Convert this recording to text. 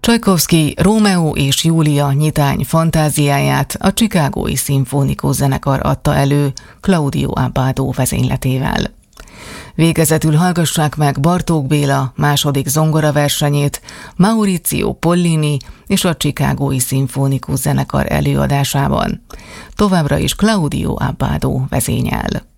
Csajkovszky Rómeó és Júlia nyitány fantáziáját a Chicagói Szimfonikus Zenekar adta elő Claudio Abbado vezényletével. Végezetül hallgassák meg Bartók Béla második zongoraversenyét Maurizio Pollini és a Chicagói Szimfonikus Zenekar előadásában. Továbbra is Claudio Abbado vezényel.